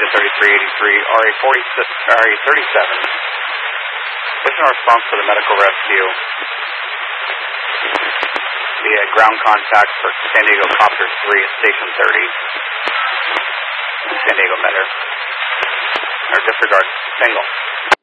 to 3383, RA37. Mission response for the medical rescue. Via ground contact for San Diego Copter 3 at Station 30. San Diego Metter. Or disregard, single.